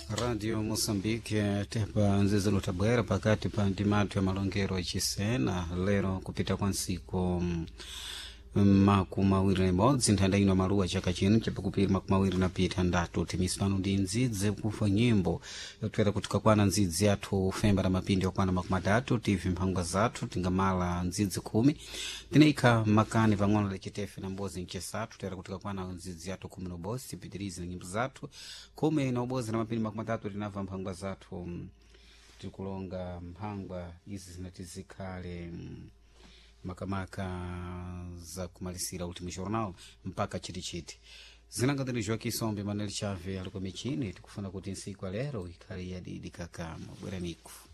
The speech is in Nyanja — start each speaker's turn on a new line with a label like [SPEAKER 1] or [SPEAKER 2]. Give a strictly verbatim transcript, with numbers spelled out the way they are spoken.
[SPEAKER 1] Radio Moçambique tepa nziza lutabwera pakati pa ndimatu ya malongero achisena lero kupita kwa nsiku makumi mawiri na imodzi nthanda ino maluwa chaka chino chapakupiri makumi mawiri na pita ndatu timisipano ndi nzidze kufa nyimbo yotwera kuti kakwana nzidzi yathu femba na mapindi okwana makumi atatu tivi mphangwa zathu tingamala nzidzi khumi tinaikha makani pang'ono lechitefe na mbozi mchesatu tera kuti kakwana nzidzi yathu khumi na ubozi tipitirizi na nyimbo zathu khumi na ubozi na mapindi makumi atatu tinava mphangwa zathu tikulonga mphangwa izi zinatizikhale makamaka za kumalisira ultimo jornal mpaka chitichiti zinangadiri Joaquim Sombe Manuel Chave aliko michini tikufuna kuti nsiku lero ikhali yadidi kakamo bweraniku